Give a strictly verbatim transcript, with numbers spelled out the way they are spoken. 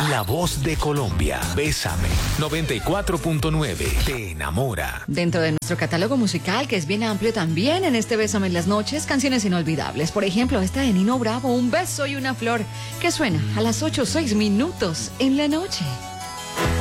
La voz de Colombia. Bésame. noventa y cuatro punto nueve. Te enamora. Dentro de nuestro catálogo musical, que es bien amplio también, en este Bésame en las noches, canciones inolvidables. Por ejemplo, esta de Nino Bravo, Un beso y una flor, que suena a las ocho o seis minutos en la noche.